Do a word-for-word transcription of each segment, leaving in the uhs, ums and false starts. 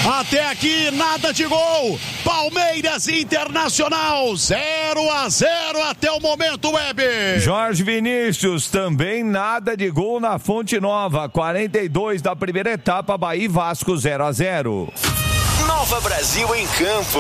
Até aqui, nada de gol. Palmeiras e Internacional, zero a zero até o momento, Weber. Jorge Vinícius, também nada de gol na Fonte Nova. quarenta e dois da primeira etapa, Bahia e Vasco, zero a zero. Nova Brasil em campo.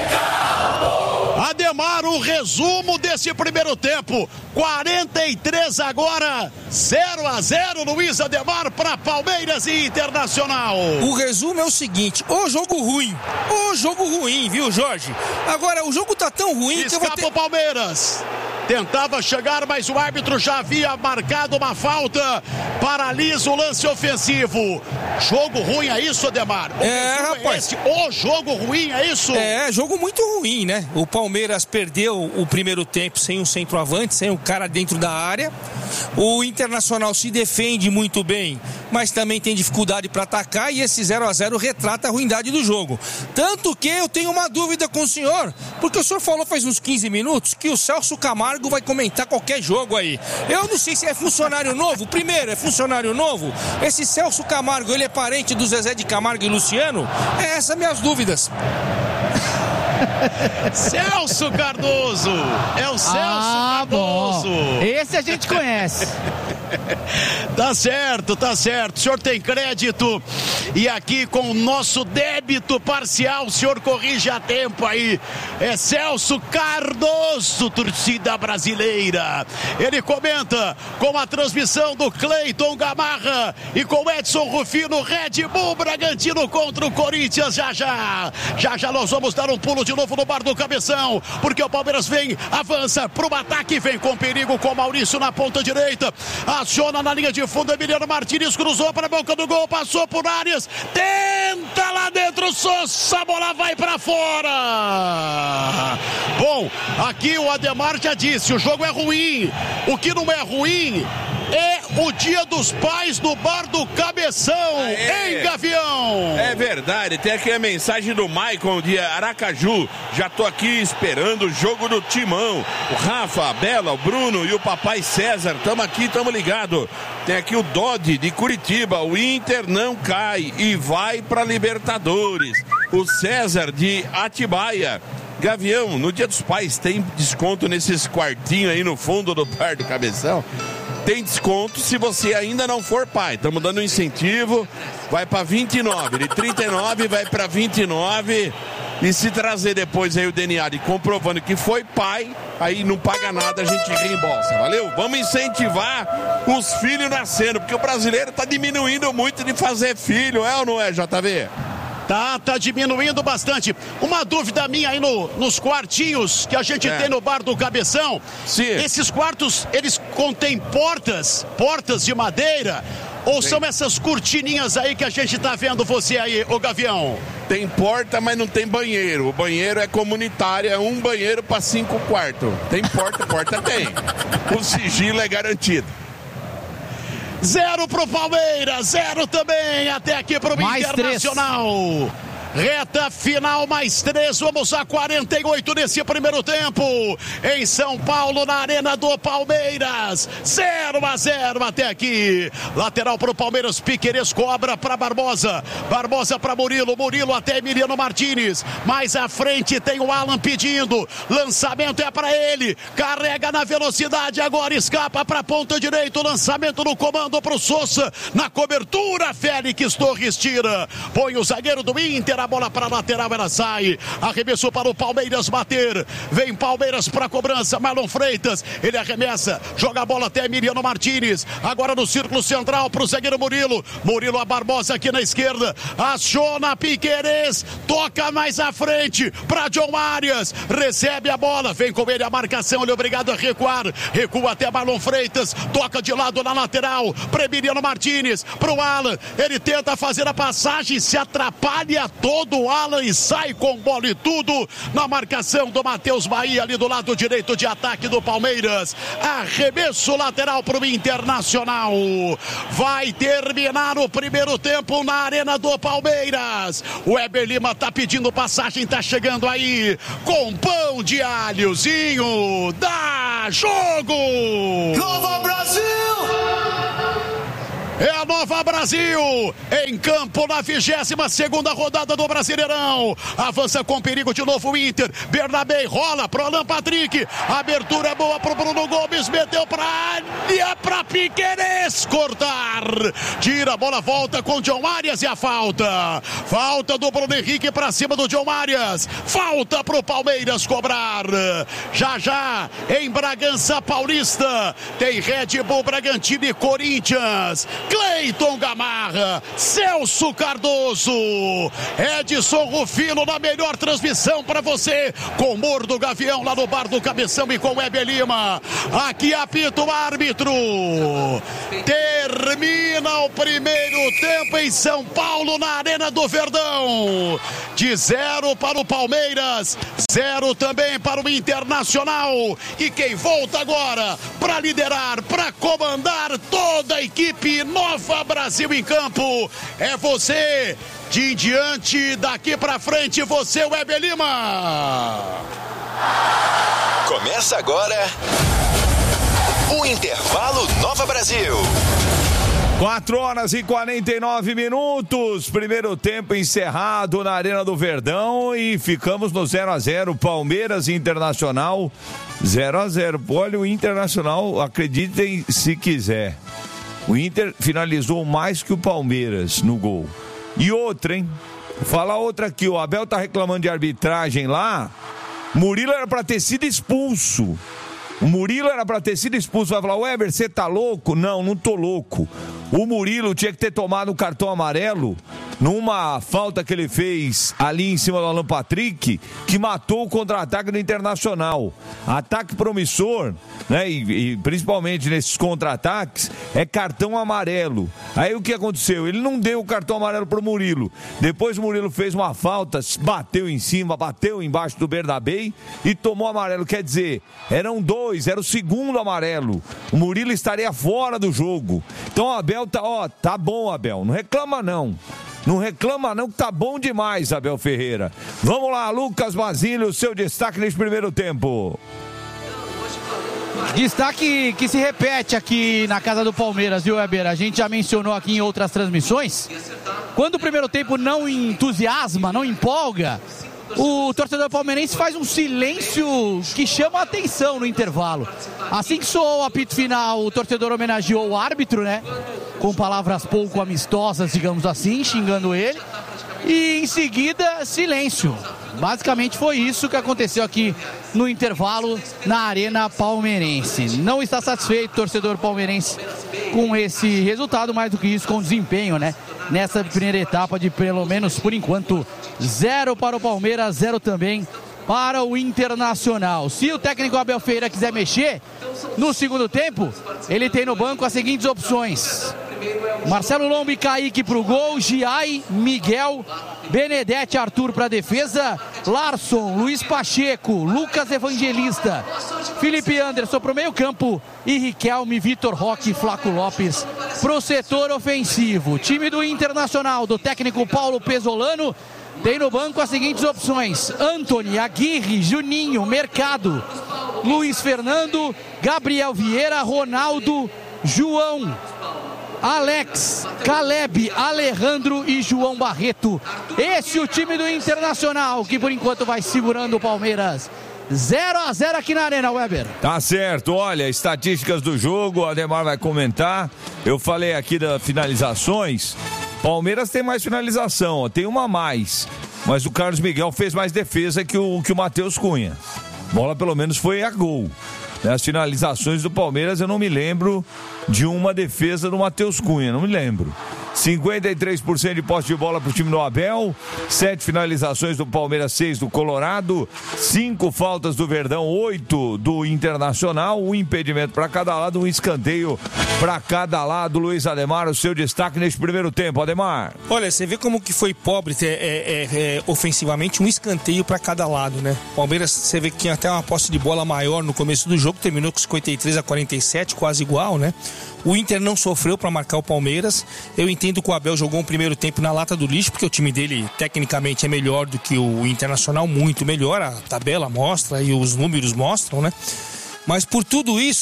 Ademar, o resumo desse primeiro tempo. quarenta e três agora, zero a zero, Luiz Ademar, para Palmeiras e Internacional. O resumo é o seguinte: o jogo ruim, o jogo ruim, viu, Jorge? Agora, o jogo tá tão ruim Escapa que eu vou ter... o Palmeiras. Tentava chegar, mas o árbitro já havia marcado uma falta. Paralisa o lance ofensivo. Jogo ruim, é isso, Ademar? O é, rapaz. É o jogo ruim, é isso? É, jogo muito ruim, né? O Palmeiras perdeu o primeiro tempo sem um centroavante, sem um cara dentro da área. O Internacional se defende muito bem, mas também tem dificuldade para atacar, e esse zero a zero retrata a ruindade do jogo. Tanto que eu tenho uma dúvida com o senhor, porque o senhor falou faz uns quinze minutos que o Celso Camargo vai comentar qualquer jogo aí. Eu não sei se é funcionário novo. Primeiro, é funcionário novo? Esse Celso Camargo, ele é parente do Zezé de Camargo e Luciano? É essas minhas dúvidas. Celso Cardoso, é o Celso ah, Cardoso. Bom. Esse a gente conhece. Tá certo, tá certo. O senhor tem crédito e aqui com o nosso débito parcial, o senhor corrige a tempo aí. É Celso Cardoso, torcida brasileira. Ele comenta com a transmissão do Cleiton Gamarra e com Edson Rufino. Red Bull Bragantino contra o Corinthians. Já já, já já nós vamos dar um pulo de novo no bar do Cabeção, porque o Palmeiras vem, avança pro ataque, vem com perigo com Maurício na ponta direita, aciona na linha de fundo, Emiliano Martínez cruzou para a boca do gol, passou por Arias, tenta lá dentro, Sousa, a bola vai para fora. Bom, aqui o Ademar já disse, o jogo é ruim, o que não é ruim é o Dia dos Pais no bar do Cabeção, é, em Gavião. É verdade, tem aqui a mensagem do Maicon de Aracaju. Já tô aqui esperando o jogo do Timão. O Rafa, a Bela, o Bruno e o papai César, tamo aqui, tamo ligado. Tem aqui o Dodi de Curitiba, o Inter não cai e vai pra Libertadores. O César de Atibaia. Gavião, no Dia dos Pais tem desconto nesses quartinhos aí no fundo do bar do Cabeção? Tem desconto se você ainda não for pai. Estamos dando um incentivo, vai para vinte e nove, de trinta e nove vai para vinte e nove, e se trazer depois aí o D N A de comprovando que foi pai, aí não paga nada, a gente reembolsa, valeu? Vamos incentivar os filhos nascendo, porque o brasileiro está diminuindo muito de fazer filho, é ou não é, J V? Tá, tá diminuindo bastante. Uma dúvida minha aí no, nos quartinhos que a gente é. tem no bar do Cabeção. Sim. Esses quartos, eles contêm portas, portas de madeira, ou Sim. são essas cortininhas aí que a gente tá vendo você aí, ô Gavião? Tem porta, mas não tem banheiro. O banheiro é comunitário, é um banheiro para cinco quartos. Tem porta, porta tem. O sigilo é garantido. Zero pro Palmeiras, zero também até aqui pro mais Internacional. Três. Reta final, mais três, vamos a quarenta e oito nesse primeiro tempo, em São Paulo, na Arena do Palmeiras, zero a zero até aqui. Lateral pro Palmeiras, Piquerez cobra para Barbosa, Barbosa para Murilo, Murilo até Emiliano Martínez, mais à frente tem o Alan pedindo, lançamento é para ele, carrega na velocidade, agora escapa para a ponta direita, o lançamento no comando pro Sousa, na cobertura, Félix Torres tira, põe o zagueiro do Inter, a bola para a lateral, ela sai, arremessou para o Palmeiras bater, vem Palmeiras para a cobrança, Marlon Freitas, ele arremessa, joga a bola até Emiliano Martínez, agora no círculo central para o zagueiro Murilo, Murilo a Barbosa aqui na esquerda, aciona Piquerez, toca mais à frente para John Arias, recebe a bola, vem com ele a marcação, ele é obrigado a recuar, recua até Marlon Freitas, toca de lado na lateral, para Emiliano Martínez, para o Alan, ele tenta fazer a passagem, se atrapalha todo o Alan e sai com bola e tudo na marcação do Matheus Bahia ali do lado direito de ataque do Palmeiras, arremesso lateral para o Internacional, vai terminar o primeiro tempo na Arena do Palmeiras, o Weber Lima tá pedindo passagem, tá chegando aí com pão de alhozinho, dá jogo! Nova Brasil! É a Nova Brasil, em campo na vigésima segunda rodada do Brasileirão. Avança com perigo de novo o Inter. Bernabé rola pro Alan Patrick. Abertura é boa pro Bruno Gomes. Meteu pra área, pra Piquerez cortar. Tira a bola, volta com o John Arias e a falta. Falta do Bruno Henrique pra cima do John Arias. Falta pro Palmeiras cobrar. Já já, em Bragança Paulista, tem Red Bull Bragantino e Corinthians. Cleiton Gamarra, Celso Cardoso, Edson Rufino na melhor transmissão para você, com Mor do Gavião lá no Bar do Cabeção e com Weber Lima. Aqui apita o árbitro. Termina o primeiro tempo em São Paulo, na Arena do Verdão. De zero para o Palmeiras, zero também para o Internacional. E quem volta agora para liderar, para comandar toda a equipe Nova Brasil em campo é você. De em diante, daqui pra frente, você, Weber Lima. Começa agora o Intervalo Nova Brasil. quatro horas e quarenta e nove minutos, primeiro tempo encerrado na Arena do Verdão e ficamos no zero a zero, Palmeiras e Internacional, zero a zero. Olha, o Internacional, acreditem se quiser, o Inter finalizou mais que o Palmeiras no gol. E outra, hein? Fala outra aqui, o Abel tá reclamando de arbitragem lá. Murilo era pra ter sido expulso. O Murilo era pra ter sido expulso. Vai falar, Weber, você tá louco? Não, não tô louco. O Murilo tinha que ter tomado um cartão amarelo numa falta que ele fez ali em cima do Alan Patrick, que matou o contra-ataque do Internacional. Ataque promissor, né? E, e principalmente nesses contra-ataques, é cartão amarelo. Aí o que aconteceu? Ele não deu o cartão amarelo pro Murilo. Depois o Murilo fez uma falta, bateu em cima, bateu embaixo do Bernabé e tomou amarelo. Quer dizer, eram dois, era o segundo amarelo. O Murilo estaria fora do jogo. Então o Abel tá, ó, tá bom, Abel, não reclama não. Não reclama não, que tá bom demais, Abel Ferreira. Vamos lá, Lucas Basílio, seu destaque nesse primeiro tempo. Destaque que se repete aqui na casa do Palmeiras, viu, Weber? A gente já mencionou aqui em outras transmissões. Quando o primeiro tempo não entusiasma, não empolga, o torcedor palmeirense faz um silêncio que chama a atenção no intervalo. Assim que soou o apito final, o torcedor homenageou o árbitro, né? Com palavras pouco amistosas, digamos assim, xingando ele. E em seguida, silêncio. Basicamente foi isso que aconteceu aqui no intervalo na Arena Palmeirense. Não está satisfeito o torcedor palmeirense com esse resultado, mais do que isso, com o desempenho, né? Nessa primeira etapa de pelo menos, por enquanto, zero para o Palmeiras, zero também para o Internacional. Se o técnico Abel Ferreira quiser mexer no segundo tempo, ele tem no banco as seguintes opções: Marcelo Lombo e Kaique para o gol, Giai, Miguel, Benedetti, Arthur para a defesa, Larson, Luiz Pacheco, Lucas Evangelista, Felipe Anderson para o meio campo e Riquelme, Vitor Roque e Flaco Lopes para o setor ofensivo. Time do Internacional, do técnico Paulo Pesolano, tem no banco as seguintes opções: Antony, Aguirre, Juninho, Mercado, Luiz Fernando, Gabriel Vieira, Ronaldo, João, Alex, Caleb, Alejandro e João Barreto. Esse é o time do Internacional, que por enquanto vai segurando o Palmeiras. zero a zero aqui na Arena, Weber. Tá certo, olha, estatísticas do jogo, o Ademar vai comentar. Eu falei aqui das finalizações. Palmeiras tem mais finalização, ó, tem uma a mais. Mas o Carlos Miguel fez mais defesa que o, que o Matheus Cunha. Bola pelo menos foi a gol. As finalizações do Palmeiras eu não me lembro de uma defesa do Matheus Cunha, não me lembro. cinquenta e três por cento de posse de bola para o time do Abel, sete finalizações do Palmeiras, seis do Colorado, cinco faltas do Verdão, oito do Internacional, um impedimento para cada lado, um escanteio para cada lado. Luiz Ademar, o seu destaque neste primeiro tempo, Ademar. Olha, você vê como que foi pobre é, é, é, ofensivamente, um escanteio para cada lado, né? Palmeiras, você vê que tinha até uma posse de bola maior no começo do jogo, terminou com cinquenta e três a quarenta e sete, quase igual, né? O Inter não sofreu para marcar o Palmeiras. Eu entendo que o Abel jogou um primeiro tempo na lata do lixo, porque o time dele tecnicamente é melhor do que o Internacional, muito melhor, a tabela mostra e os números mostram, né? Mas por tudo isso,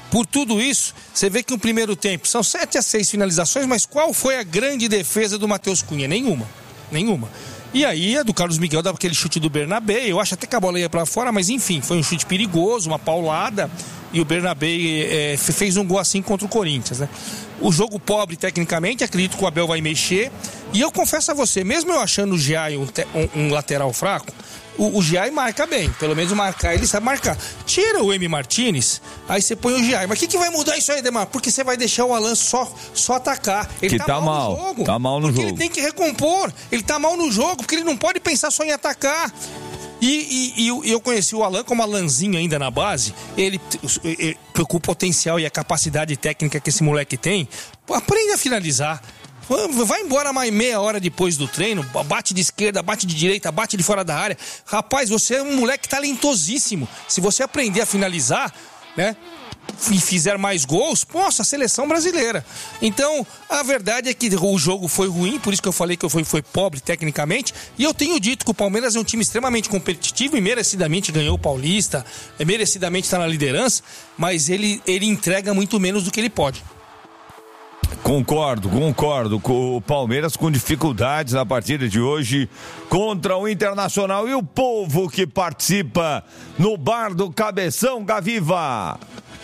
Por tudo isso, você vê que no primeiro tempo são sete a seis finalizações, mas qual foi a grande defesa do Matheus Cunha? Nenhuma, nenhuma. E aí a do Carlos Miguel dava aquele chute do Bernabé, eu acho até que a bola ia pra fora, mas enfim, foi um chute perigoso, uma paulada, e o Bernabé é, fez um gol assim contra o Corinthians, né? O jogo pobre tecnicamente, acredito que o Abel vai mexer, e eu confesso a você, mesmo eu achando o Giai um, um, um lateral fraco, o, o Giai marca bem, pelo menos marcar, ele sabe marcar. Tira o Emi Martinez, aí você põe o Giai. Mas o que, que vai mudar isso aí, Demar? Porque você vai deixar o Alan só, só atacar. Ele que tá, tá mal, mal no jogo. Tá mal no porque jogo. Ele tem que recompor. Ele tá mal no jogo, porque ele não pode pensar só em atacar. E, e, e eu conheci o Alan como Alanzinho ainda na base. Ele, ele, com o potencial e a capacidade técnica que esse moleque tem, aprende a finalizar. Vai embora mais meia hora depois do treino, bate de esquerda, bate de direita, bate de fora da área. Rapaz, você é um moleque talentosíssimo. Se você aprender a finalizar, né, e fizer mais gols, nossa, a seleção brasileira. Então, a verdade é que o jogo foi ruim, por isso que eu falei que foi, foi pobre tecnicamente, e eu tenho dito que o Palmeiras é um time extremamente competitivo e merecidamente ganhou o Paulista, merecidamente está na liderança, mas ele, ele entrega muito menos do que ele pode. Concordo, concordo com o Palmeiras com dificuldades na partida de hoje contra o Internacional. E o povo que participa no Bar do Cabeção, Gaviva.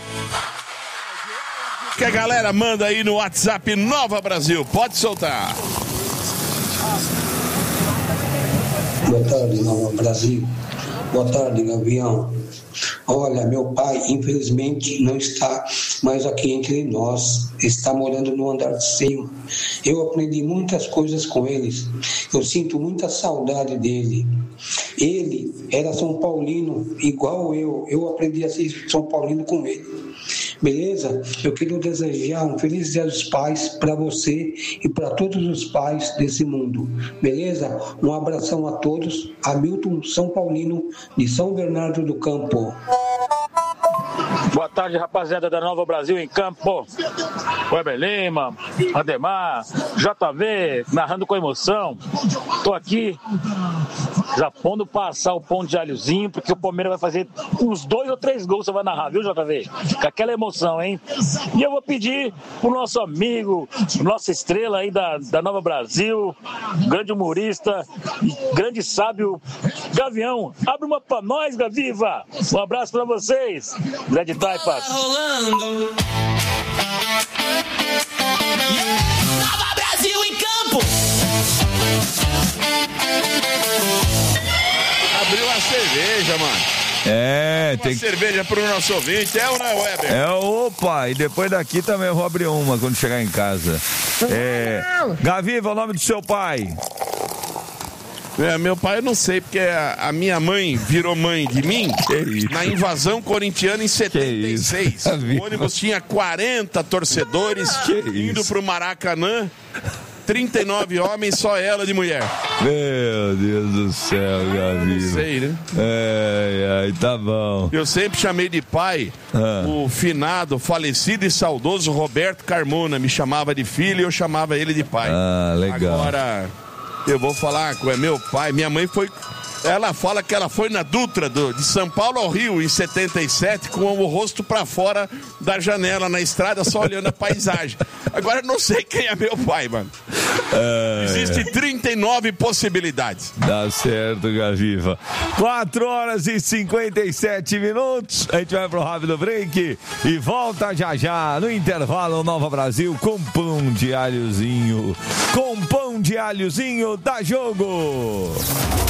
Que a galera manda aí no WhatsApp Nova Brasil, pode soltar. Boa tarde, Nova Brasil. Boa tarde, Gavião. Olha, meu pai, infelizmente, não está mais aqui entre nós. Está morando no andar de cima. Eu aprendi muitas coisas com eles. Eu sinto muita saudade dele. Ele era São Paulino, igual eu. Eu aprendi a ser São Paulino com ele. Beleza? Eu quero desejar um feliz Dia dos Pais para você e para todos os pais desse mundo. Beleza? Um abração a todos. Hamilton São Paulino, de São Bernardo do Campo. Boa tarde, rapaziada da Nova Brasil em campo. Weber Lima, Ademar, J V, narrando com emoção. Tô aqui já pondo passar o pão de alhozinho, porque o Palmeiras vai fazer uns dois ou três gols, você vai narrar, viu, J V? Com aquela emoção, hein? E eu vou pedir pro nosso amigo, nossa estrela aí da, da Nova Brasil, grande humorista, grande sábio, Gavião, abre uma pra nós, Gaviva! Um abraço pra vocês, grande Taipas. Rolando. Nova Brasil em campo. Abriu a cerveja, mano. É, uma tem cerveja pro nosso ouvinte, é ou não é, Weber? É, opa, e depois daqui também eu vou abrir uma quando chegar em casa. É, Gaviva, o nome do seu pai? É, meu pai eu não sei, porque a, a minha mãe virou mãe de mim na invasão corintiana em setenta e seis. O ônibus tinha quarenta torcedores que indo isso? Pro Maracanã. trinta e nove homens, só ela de mulher. Meu Deus do céu, Gaviva. Não sei, né? É, é, tá bom. Eu sempre chamei de pai ah. o finado, falecido e saudoso Roberto Carmona. Me chamava de filho e eu chamava ele de pai. Ah, legal. Agora, eu vou falar com é meu pai. Minha mãe foi... Ela fala que ela foi na Dutra do, de São Paulo ao Rio em setenta e sete com o rosto pra fora da janela na estrada, só olhando a paisagem. Agora eu não sei quem é meu pai, mano. É... Existem trinta e nove possibilidades. Dá certo, Gaviva. quatro horas e cinquenta e sete minutos. A gente vai pro rápido break e volta já já no intervalo Nova Brasil com pão de alhozinho. Com pão de alhozinho, dá jogo.